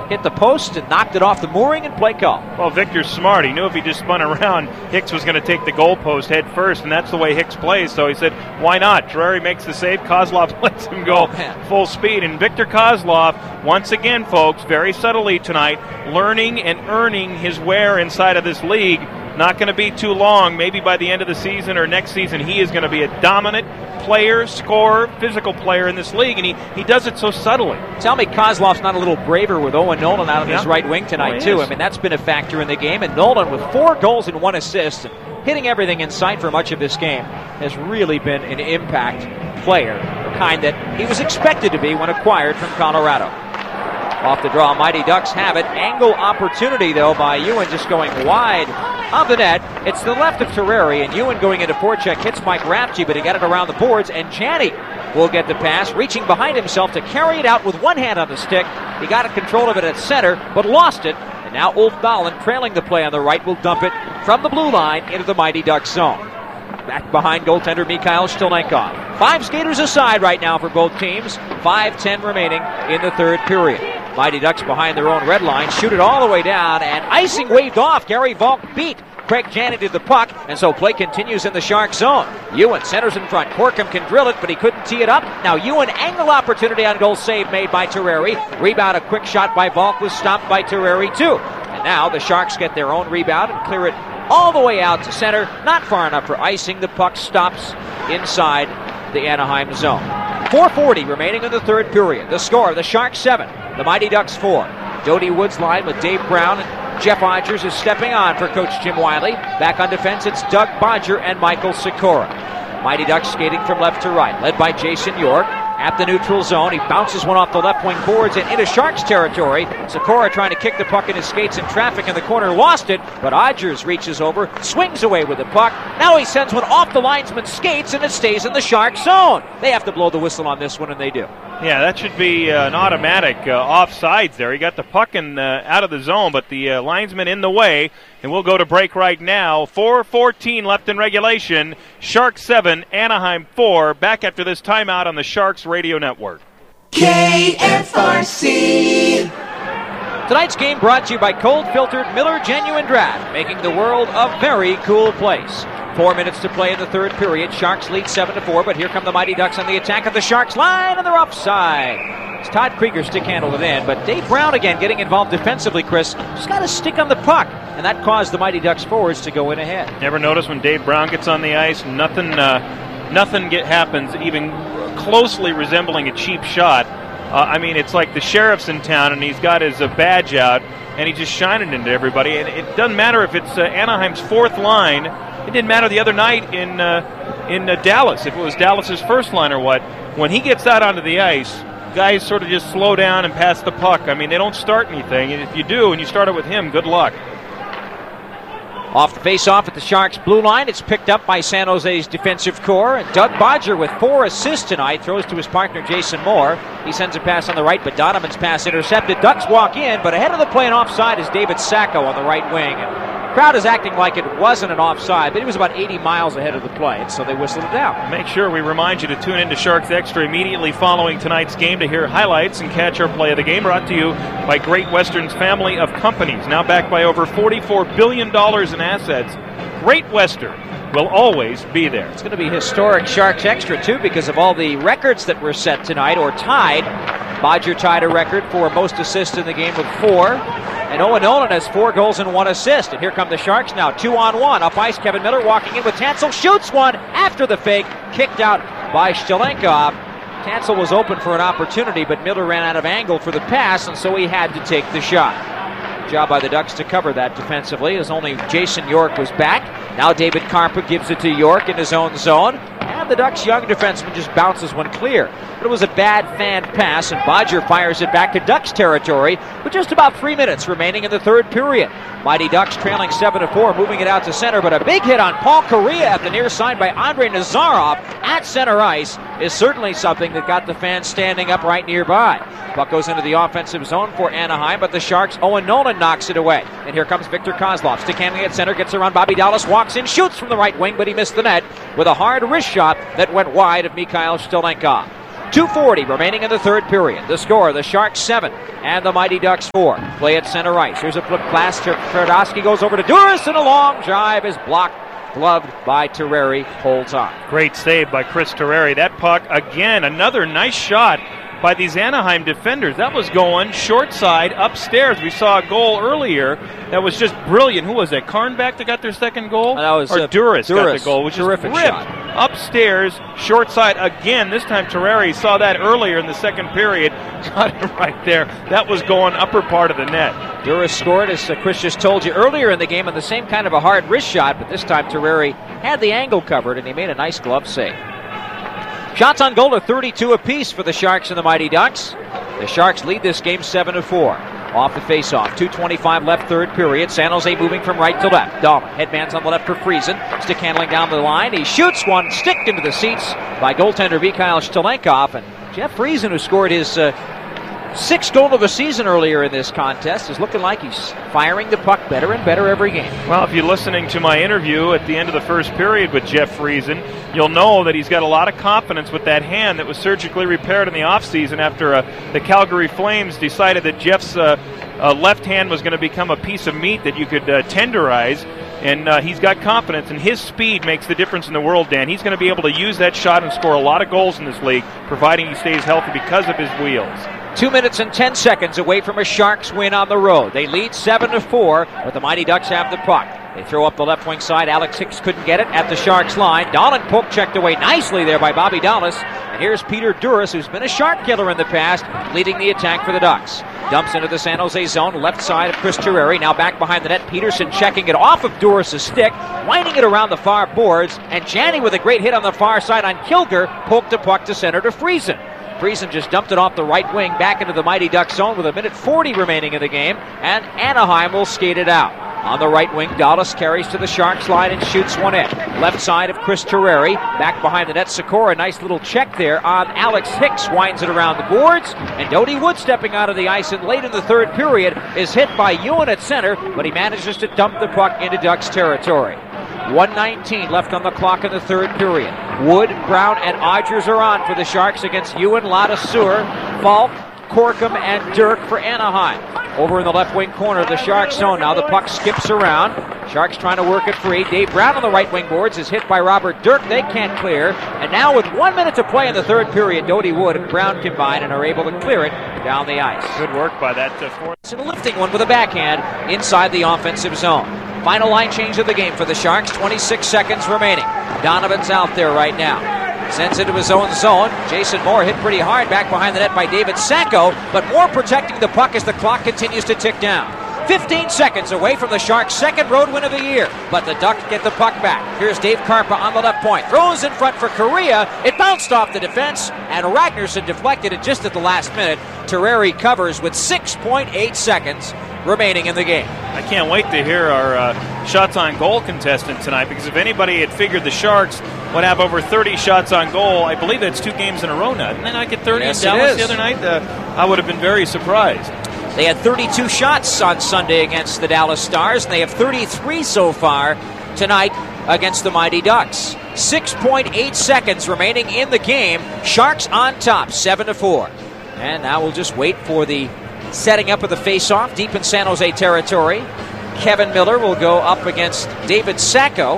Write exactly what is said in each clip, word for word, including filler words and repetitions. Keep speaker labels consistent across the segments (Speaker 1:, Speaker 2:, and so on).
Speaker 1: hit the post and knocked it off the mooring and play call.
Speaker 2: Well, Victor's smart. He knew if he just spun around, Hicks was going to take the goalpost head first, and that's the way Hicks plays. So he said, why not? Terreri makes the save. Kozlov lets him go
Speaker 1: oh,
Speaker 2: full speed. And Viktor Kozlov, once again, folks, very subtly tonight, learning and earning his wear inside of this league. Not going to be too long. Maybe by the end of the season or next season, he is going to be a dominant player, scorer, physical player in this league, and he, he does it so subtly.
Speaker 1: Tell me Kozlov's not a little braver with Owen Nolan out on
Speaker 2: yeah.
Speaker 1: his right wing tonight,
Speaker 2: oh,
Speaker 1: too.
Speaker 2: Is.
Speaker 1: I mean, that's been a factor in the game, and Nolan with four goals and one assist, hitting everything in sight for much of this game, has really been an impact player, the kind that he was expected to be when acquired from Colorado. Off the draw, Mighty Ducks have it. Angle opportunity, though, by Ewan, just going wide of the net. It's the left of Terreri, and Ewan going into forecheck hits Mike Rafchi, but he got it around the boards, and Janney will get the pass, reaching behind himself to carry it out with one hand on the stick. He got control of it at center, but lost it, and now Ulf Dahlen, trailing the play on the right, will dump it from the blue line into the Mighty Ducks zone. Back behind goaltender Mikhail Shtolnenkov. Five skaters aside right now for both teams. five ten remaining in the third period. Mighty Ducks behind their own red line, shoot it all the way down, and icing waved off. Gary Volk beat Craig Janney to the puck, and so play continues in the Shark zone. Ewan centers in front. Corkum can drill it, but he couldn't tee it up. Now Ewan angle opportunity on goal save made by Terreri. Rebound, a quick shot by Volk was stopped by Terreri too. And now the Sharks get their own rebound and clear it all the way out to center. Not far enough for icing. The puck stops inside the Anaheim zone. four forty remaining in the third period. The score, the Sharks seven, the Mighty Ducks four. Doty Woods line with Dave Brown, and Jeff Odgers is stepping on for Coach Jim Wiley. Back on defense, it's Doug Bodger and Michael Sikora. Mighty Ducks skating from left to right, led by Jason York. At the neutral zone, he bounces one off the left wing boards and into Sharks territory. Sikora trying to kick the puck in his skates in traffic in the corner, lost it, but Odgers reaches over, swings away with the puck. Now he sends one off the linesman's skates, and it stays in the Sharks zone. They have to blow the whistle on this one, and they do.
Speaker 2: Yeah, that should be uh, an automatic uh, offsides there. He got the puck in, uh, out of the zone, but the uh, linesman in the way, and we'll go to break right now. four fourteen left in regulation. Sharks seven, Anaheim four. Back after this timeout on the Sharks Radio Network.
Speaker 3: K F R C.
Speaker 1: Tonight's game brought to you by cold-filtered Miller Genuine Draft, making the world a very cool place. Four minutes to play in the third period. Sharks lead seven to four, but here come the Mighty Ducks on the attack of the Sharks line, and they're offside. It's Todd Krieger stick handled it in, but Dave Brown again getting involved defensively, Chris. Just got a stick on the puck, and that caused the Mighty Ducks forwards to go in ahead.
Speaker 2: Never notice when Dave Brown gets on the ice, nothing uh, nothing get, happens even closely resembling a cheap shot. Uh, I mean, it's like the sheriff's in town, and he's got his uh, badge out, and he's just shining into everybody. And it doesn't matter if it's uh, Anaheim's fourth line. It didn't matter the other night in uh, in uh, Dallas, if it was Dallas's first line or what. When he gets out onto the ice, guys sort of just slow down and pass the puck. I mean, they don't start anything. And if you do, and you start it with him, good luck.
Speaker 1: Off the face-off at the Sharks' blue line, it's picked up by San Jose's defensive core. And Doug Bodger with four assists tonight throws to his partner Jason Moore. He sends a pass on the right, but Donovan's pass intercepted. Ducks walk in, but ahead of the play and offside is David Sacco on the right wing. And the crowd is acting like it wasn't an offside, but he was about eighty miles ahead of the play, and so they whistled it down.
Speaker 2: Make sure we remind you to tune into Sharks Extra immediately following tonight's game to hear highlights and catch our play of the game, brought to you by Great Western's family of companies, now backed by over forty-four billion dollars in assets. Great Western will always be there.
Speaker 1: It's going to be historic Sharks Extra, too, because of all the records that were set tonight, or tied. Bodger tied a record for most assists in the game with four. And Owen Nolan has four goals and one assist. And here come the Sharks now, two on one. Up ice, Kevin Miller walking in with Tansel. Shoots one after the fake. Kicked out by Shtolnenkov. Tansel was open for an opportunity, but Miller ran out of angle for the pass, and so he had to take the shot. Job by the Ducks to cover that defensively, as only Jason York was back. Now David Karpa gives it to York in his own zone. And the Ducks' young defenseman just bounces one clear. But it was a bad fan pass, and Bodger fires it back to Ducks territory with just about three minutes remaining in the third period. Mighty Ducks trailing seven to four, moving it out to center, but a big hit on Paul Correa at the near side by Andrei Nazarov at center ice is certainly something that got the fans standing up right nearby. Puck goes into the offensive zone for Anaheim, but the Sharks' Owen Nolan knocks it away. And here comes Viktor Kozlov. Stick handling at center, gets around Bobby Dallas, walks in, shoots from the right wing, but he missed the net with a hard wrist shot that went wide of Mikhail Shtolnenkov. two forty remaining in the third period. The score, the Sharks seven and the Mighty Ducks four. Play at center ice. Here's a flip pass. Tverdovsky goes over to Duras, and a long drive is blocked. Gloved by Terreri, holds on.
Speaker 2: Great save by Chris Terreri. That puck, again, another nice shot by these Anaheim defenders. That was going short side upstairs. We saw a goal earlier that was just brilliant. Who was that? Karnback that got their second goal?
Speaker 1: That was
Speaker 2: or
Speaker 1: uh,
Speaker 2: Duras,
Speaker 1: Duras
Speaker 2: got the goal, which
Speaker 1: terrific
Speaker 2: is ripped
Speaker 1: shot.
Speaker 2: Upstairs, short side again. This time Terreri saw that earlier in the second period. Got it right there. That was going upper part of the net.
Speaker 1: Duras scored, as uh, Chris just told you, earlier in the game on the same kind of a hard wrist shot, but this time Terreri had the angle covered, and he made a nice glove save. Shots on goal are thirty-two apiece for the Sharks and the Mighty Ducks. The Sharks lead this game seven to four. Off the faceoff, two twenty-five left, third period. San Jose moving from right to left. Dahlman, headman's on the left for Friesen. Stick handling down the line. He shoots one, sticked into the seats by goaltender Mikhail Shtelenkov. And Jeff Friesen, who scored his uh, sixth goal of the season earlier in this contest, is looking like he's firing the puck better and better every game.
Speaker 2: Well, if you're listening to my interview at the end of the first period with Jeff Friesen, you'll know that he's got a lot of confidence with that hand that was surgically repaired in the offseason after uh, the Calgary Flames decided that Jeff's uh, uh, left hand was going to become a piece of meat that you could uh, tenderize. And uh, he's got confidence, and his speed makes the difference in the world, Dan. He's going to be able to use that shot and score a lot of goals in this league, providing he stays healthy because of his wheels.
Speaker 1: Two minutes and ten seconds away from a Sharks win on the road. They lead seven to four, but the Mighty Ducks have the puck. They throw up the left wing side. Alex Hicks couldn't get it at the Sharks line. Dahlin poke checked away nicely there by Bobby Dallas. And here's Peter Duras, who's been a shark killer in the past, leading the attack for the Ducks. Dumps into the San Jose zone, left side of Chris Terreri. Now back behind the net. Peterson checking it off of Duras' stick, winding it around the far boards. And Janney with a great hit on the far side on Kilger, poked the puck to center to Friesen. Friesen just dumped it off the right wing back into the Mighty Ducks zone with a minute forty remaining in the game, and Anaheim will skate it out. On the right wing, Dallas carries to the Sharks line and shoots one in. Left side of Chris Terreri. Back behind the net, Sikora. A nice little check there on Alex Hicks. Winds it around the boards. And Dodie Wood stepping out of the ice and late in the third period is hit by Ewan at center, but he manages to dump the puck into Ducks territory. one nineteen left on the clock in the third period. Wood, Brown, and Odgers are on for the Sharks against Ewan, Ladouceur, Falk, Corkum, and Dirk for Anaheim. Over in the left wing corner of the Sharks zone now, the puck skips around. Sharks trying to work it free. Dave Brown on the right wing boards is hit by Robert Dirk. They can't clear. And now with one minute to play in the third period, Dodie Wood and Brown combine and are able to clear it down the ice.
Speaker 2: Good work by that uh, fourth.
Speaker 1: And a lifting one with a backhand inside the offensive zone. Final line change of the game for the Sharks. twenty-six seconds remaining. Donovan's out there right now. Sends into his own zone. Jason Moore hit pretty hard back behind the net by David Sacco, but Moore protecting the puck as the clock continues to tick down. fifteen seconds away from the Sharks' second road win of the year, but the Ducks get the puck back. Here's Dave Karpa on the left point. Throws in front for Correa. It bounced off the defense, and Ragnarsson deflected it just at the last minute. Terreri covers with six point eight seconds remaining in the game.
Speaker 2: I can't wait to hear our uh, shots on goal contestant tonight, because if anybody had figured the Sharks would have over thirty shots on goal, I believe that's two games in a row now. Didn't they not get thirty
Speaker 1: yes,
Speaker 2: in Dallas the other night? Uh, I would have been very surprised.
Speaker 1: They had thirty-two shots on Sunday against the Dallas Stars, and they have thirty-three so far tonight against the Mighty Ducks. six point eight seconds remaining in the game. Sharks on top, seven to four. And now we'll just wait for the setting up of the face-off deep in San Jose territory. Kevin Miller will go up against David Sacco.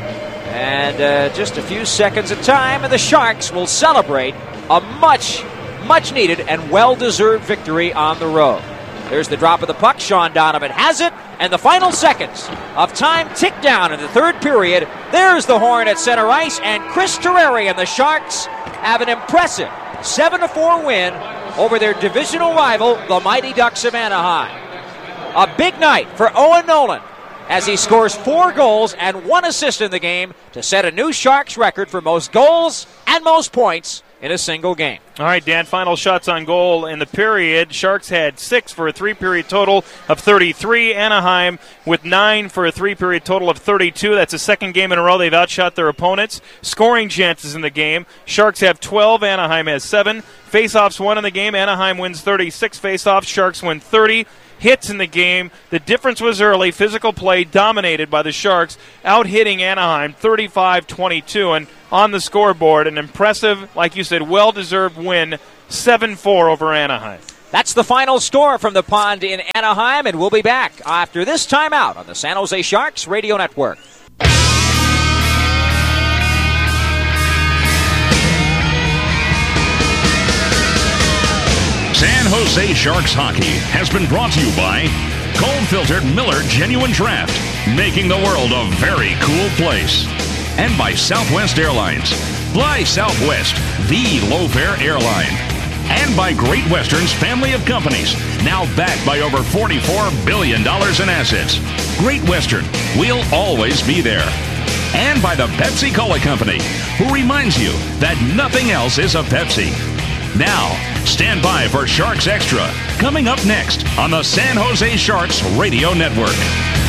Speaker 1: And uh, just a few seconds of time, and the Sharks will celebrate a much, much needed and well-deserved victory on the road. There's the drop of the puck. Sean Donovan has it, and the final seconds of time tick down in the third period. There's the horn at center ice, and Chris Terreri and the Sharks have an impressive seven to four win over their divisional rival, the Mighty Ducks of Anaheim. A big night for Owen Nolan as he scores four goals and one assist in the game to set a new Sharks record for most goals and most points in a single game.
Speaker 2: All right, Dan, final shots on goal in the period. Sharks had six for a three-period total of thirty-three. Anaheim with nine for a three-period total of thirty-two. That's the second game in a row they've outshot their opponents. Scoring chances in the game. Sharks have twelve. Anaheim has seven. Face-offs won in the game. Anaheim wins thirty-six face-offs. Sharks win thirty. Hits in the game. The difference was early. Physical play dominated by the Sharks, out-hitting Anaheim thirty-five twenty-two. And on the scoreboard. An impressive, like you said, well-deserved win, seven four over Anaheim.
Speaker 1: That's the final score from the Pond in Anaheim, and we'll be back after this timeout on the San Jose Sharks Radio Network.
Speaker 4: San Jose Sharks hockey has been brought to you by cold-filtered Miller Genuine Draft, making the world a very cool place. And by Southwest Airlines. Fly Southwest, the low-fare airline. And by Great Western's family of companies, now backed by over forty-four billion dollars in assets. Great Western, we'll always be there. And by the Pepsi Cola Company, who reminds you that nothing else is a Pepsi. Now, stand by for Sharks Extra, coming up next on the San Jose Sharks Radio Network.